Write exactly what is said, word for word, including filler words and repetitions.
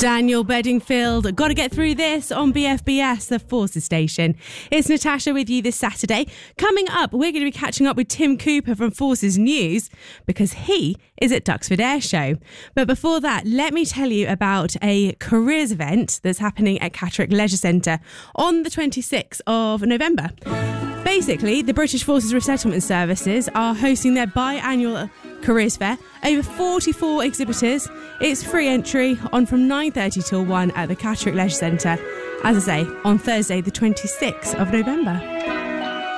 Daniel Bedingfield, got to get through this on B F B S, the Forces station. It's Natasha with you this Saturday. Coming up, we're going to be catching up with Tim Cooper from Forces News because he is at Duxford Air Show. But before that, let me tell you about a careers event that's happening at Catterick Leisure Centre on the twenty-sixth of November. Basically, the British Forces Resettlement Services are hosting their biannual careers fair. Over forty-four exhibitors. It's free entry on from nine thirty till one at the Catterick Leisure Centre. As I say, on Thursday the twenty-sixth of November.